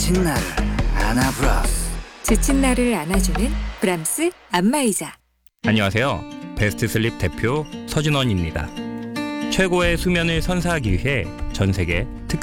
지친 나를 안아브라스. 지친 나를 안아주는 브람스 안마의자. 안녕하세요. 베스트 슬립 대표 서준원입니다. 최고의 수면을 선사하기 위해 전 세계